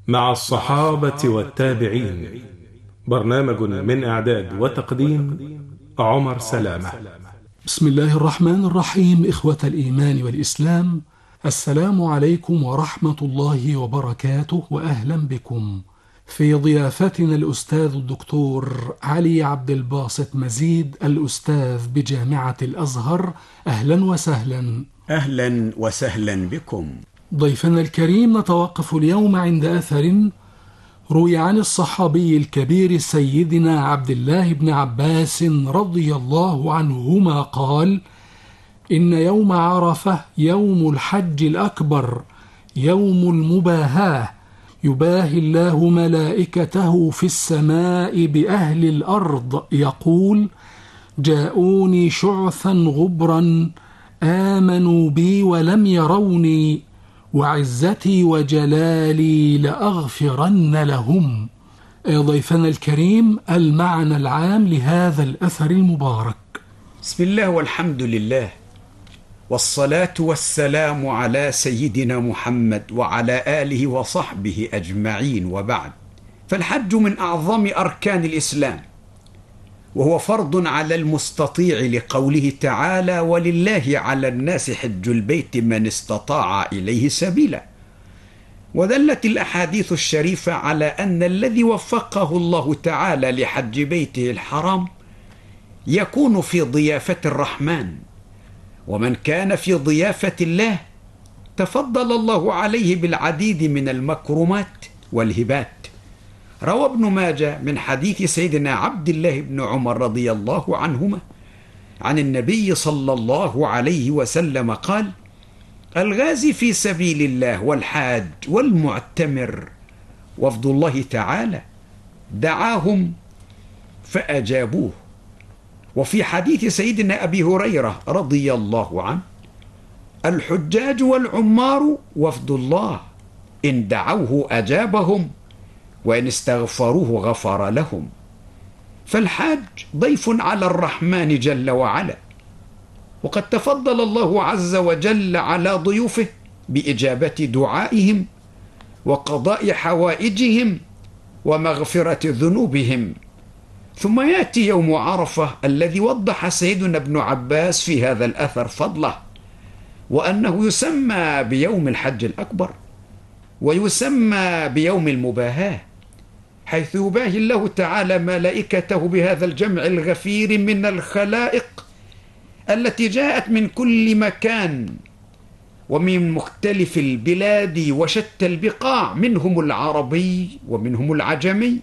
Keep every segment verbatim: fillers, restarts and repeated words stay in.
مع الصحابة والتابعين. برنامج من إعداد وتقديم عمر سلامة. بسم الله الرحمن الرحيم. إخوة الإيمان والإسلام، السلام عليكم ورحمة الله وبركاته، وأهلا بكم في ضيافتنا الأستاذ الدكتور علي عبد الباسط مزيد، الأستاذ بجامعة الأزهر. أهلا وسهلا. أهلا وسهلا بكم. ضيفنا الكريم، نتوقف اليوم عند أثر روي عن الصحابي الكبير سيدنا عبد الله بن عباس رضي الله عنهما قال: إن يوم عرفة يوم الحج الأكبر، يوم المباهاة، يباهي الله ملائكته في السماء بأهل الأرض، يقول: جاءوني شعثا غبرا آمنوا بي ولم يروني، وعزتي وجلالي لأغفرن لهم. ضيفنا الكريم، المعنى العام لهذا الأثر المبارك. بسم الله والحمد لله، والصلاة والسلام على سيدنا محمد وعلى آله وصحبه أجمعين، وبعد. فالحج من أعظم أركان الإسلام، وهو فرض على المستطيع لقوله تعالى: ولله على الناس حج البيت من استطاع إليه سبيلا. ودلت الأحاديث الشريفة على أن الذي وفقه الله تعالى لحج بيته الحرام يكون في ضيافة الرحمن، ومن كان في ضيافة الله تفضل الله عليه بالعديد من المكرمات والهبات. روى ابن ماجه من حديث سيدنا عبد الله بن عمر رضي الله عنهما عن النبي صلى الله عليه وسلم قال: الغازي في سبيل الله والحاج والمعتمر وفد الله تعالى دعاهم فأجابوه. وفي حديث سيدنا أبي هريرة رضي الله عنه: الحجاج والعمار وفد الله، إن دعوه أجابهم، وإن استغفروه غفر لهم. فالحاج ضيف على الرحمن جل وعلا، وقد تفضل الله عز وجل على ضيوفه بإجابة دعائهم وقضاء حوائجهم ومغفرة ذنوبهم. ثم يأتي يوم عرفة الذي وضح سيدنا ابن عباس في هذا الأثر فضله، وأنه يسمى بيوم الحج الأكبر، ويسمى بيوم المباهاة، حيث يباهي الله تعالى ملائكته بهذا الجمع الغفير من الخلائق التي جاءت من كل مكان ومن مختلف البلاد وشتى البقاع، منهم العربي ومنهم العجمي،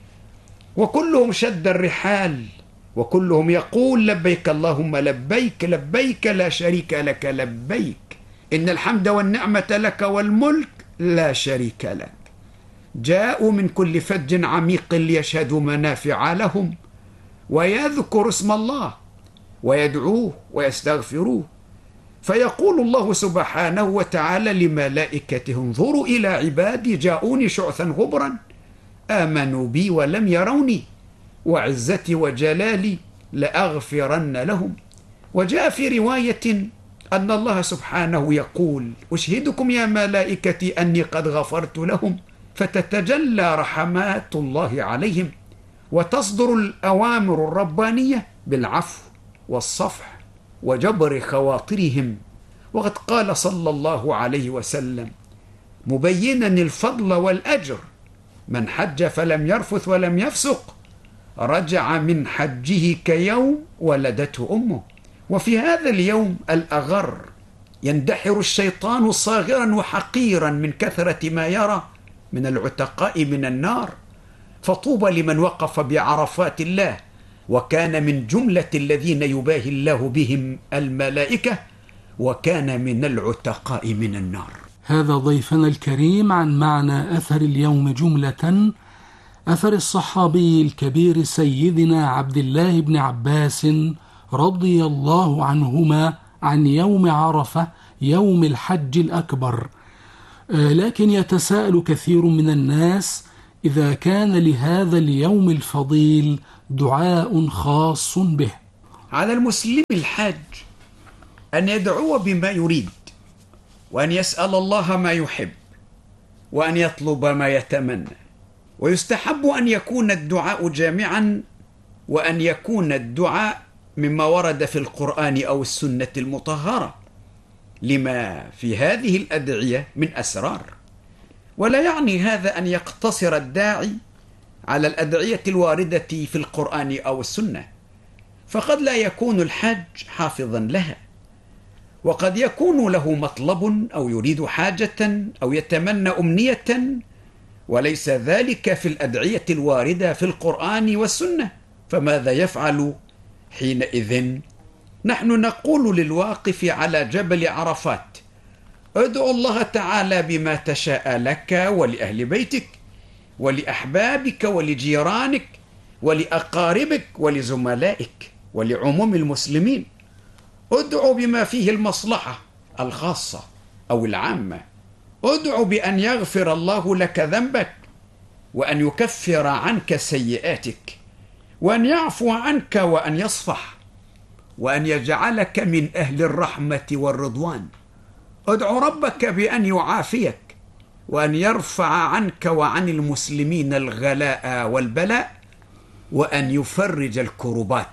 وكلهم شد الرحال، وكلهم يقول: لبيك اللهم لبيك، لبيك لا شريك لك لبيك، إن الحمد والنعمة لك والملك لا شريك لك. جاءوا من كل فج عميق ليشهدوا منافع لهم، ويذكر اسم الله ويدعوه ويستغفروه. فيقول الله سبحانه وتعالى لملائكته: انظروا إلى عبادي جاءوني شعثا غبرا آمنوا بي ولم يروني، وعزتي وجلالي لأغفرن لهم. وجاء في رواية أن الله سبحانه يقول: أشهدكم يا ملائكتي أني قد غفرت لهم، فتتجلى رحمات الله عليهم، وتصدر الأوامر الربانية بالعفو والصفح وجبر خواطرهم. وقد قال صلى الله عليه وسلم مبينا الفضل والأجر: من حج فلم يرفث ولم يفسق رجع من حجه كيوم ولدته أمه. وفي هذا اليوم الأغر يندحر الشيطان صاغرا وحقيرا من كثرة ما يرى من العتقاء من النار، فطوبى لمن وقف بعرفات الله وكان من جملة الذين يباهي الله بهم الملائكة، وكان من العتقاء من النار. هذا ضيفنا الكريم عن معنى أثر اليوم جملة، أثر الصحابي الكبير سيدنا عبد الله بن عباس رضي الله عنهما عن يوم عرفة يوم الحج الأكبر. لكن يتساءل كثير من الناس إذا كان لهذا اليوم الفضيل دعاء خاص به. على المسلم الحاج أن يدعو بما يريد، وأن يسأل الله ما يحب، وأن يطلب ما يتمنى. ويستحب أن يكون الدعاء جامعا، وأن يكون الدعاء مما ورد في القرآن أو السنة المطهرة، لما في هذه الأدعية من أسرار. ولا يعني هذا أن يقتصر الداعي على الأدعية الواردة في القرآن أو السنة، فقد لا يكون الحاج حافظا لها، وقد يكون له مطلب أو يريد حاجة أو يتمنى أمنية وليس ذلك في الأدعية الواردة في القرآن والسنة، فماذا يفعل حينئذ؟ نحن نقول للواقف على جبل عرفات: ادعو الله تعالى بما تشاء لك ولأهل بيتك ولأحبابك ولجيرانك ولأقاربك ولزملائك ولعموم المسلمين. ادعو بما فيه المصلحة الخاصة أو العامة. ادعو بأن يغفر الله لك ذنبك، وأن يكفر عنك سيئاتك، وأن يعفو عنك، وأن يصفح، وأن يجعلك من أهل الرحمة والرضوان. ادعو ربك بأن يعافيك، وأن يرفع عنك وعن المسلمين الغلاء والبلاء، وأن يفرج الكربات.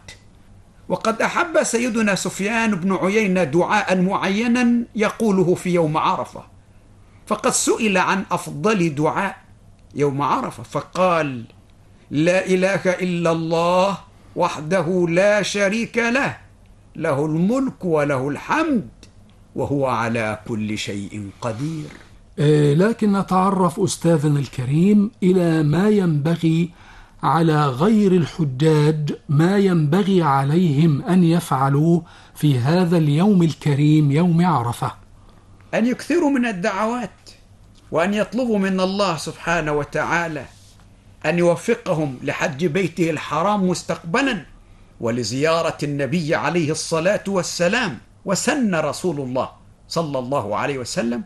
وقد أحب سيدنا سفيان بن عيينة دعاء معينا يقوله في يوم عرفة، فقد سئل عن أفضل دعاء يوم عرفة فقال: لا إله إلا الله وحده لا شريك له، له الملك وله الحمد وهو على كل شيء قدير. لكن نتعرف أستاذنا الكريم إلى ما ينبغي على غير الحجاج، ما ينبغي عليهم أن يفعلوا في هذا اليوم الكريم يوم عرفة. أن يكثروا من الدعوات، وأن يطلبوا من الله سبحانه وتعالى أن يوفقهم لحج بيته الحرام مستقبلا ولزيارة النبي عليه الصلاة والسلام. وسن رسول الله صلى الله عليه وسلم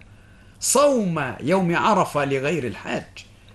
صوم يوم عرفة لغير الحاج،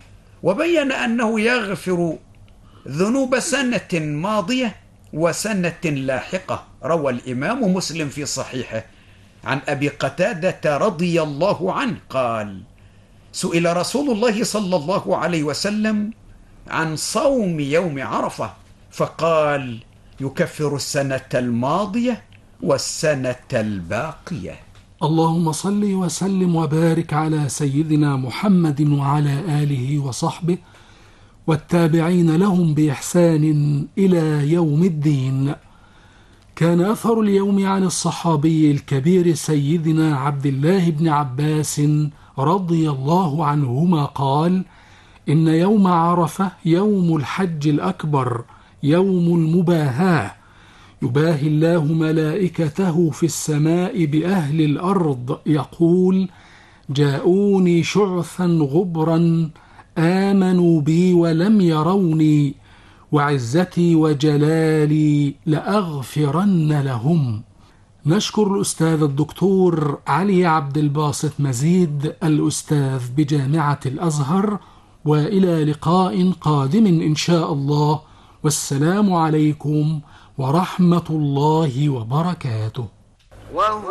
وبين أنه يغفر ذنوب سنة ماضية وسنة لاحقة. روى الإمام مسلم في صحيحه عن أبي قتادة رضي الله عنه قال: سئل رسول الله صلى الله عليه وسلم عن صوم يوم عرفة فقال: يكفر السنة الماضية والسنة الباقية. اللهم صل وسلم وبارك على سيدنا محمد وعلى آله وصحبه والتابعين لهم بإحسان إلى يوم الدين. كان أثر اليوم عن الصحابي الكبير سيدنا عبد الله بن عباس رضي الله عنهما قال: إن يوم عرفة يوم الحج الأكبر، يوم المباهاة، يباهي الله ملائكته في السماء بأهل الأرض، يقول: جاءوني شعثا غبرا آمنوا بي ولم يروني، وعزتي وجلالي لأغفرن لهم. نشكر الأستاذ الدكتور علي عبد الباسط مزيد الأستاذ بجامعة الأزهر، وإلى لقاء قادم إن شاء الله، والسلام عليكم ورحمة الله وبركاته.